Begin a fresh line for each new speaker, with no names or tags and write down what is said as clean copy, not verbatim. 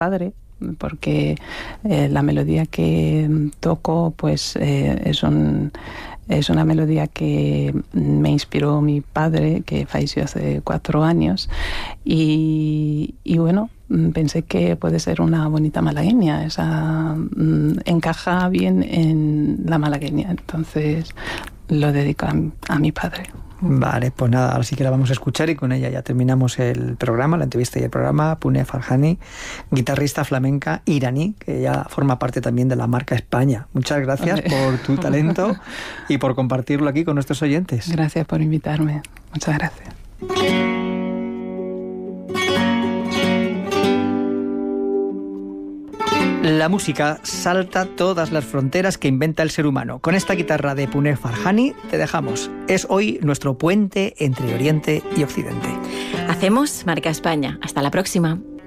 padre, porque la melodía que toco pues es una melodía que me inspiró mi padre, que falleció hace 4 años, y bueno, pensé que puede ser una bonita malagueña, encaja bien en la malagueña, entonces lo dedico a mi padre.
Vale, pues nada, ahora sí que la vamos a escuchar y con ella ya terminamos el programa, la entrevista y el programa. Puneh Farjani, guitarrista flamenca iraní, que ya forma parte también de la marca España. Muchas gracias por tu talento y por compartirlo aquí con nuestros oyentes.
Gracias por invitarme. Muchas gracias.
La música salta todas las fronteras que inventa el ser humano. Con esta guitarra de Puneh Farjani te dejamos. Es hoy nuestro puente entre Oriente y Occidente.
Hacemos Marca España. Hasta la próxima.